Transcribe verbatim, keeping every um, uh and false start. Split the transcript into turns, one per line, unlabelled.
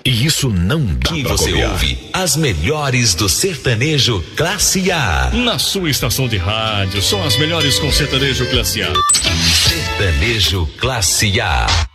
E isso não dá
que
pra
você
copiar.
ouve as melhores do sertanejo Classe A.
Na sua estação de rádio, são as melhores com sertanejo Classe A.
Sertanejo Classe A.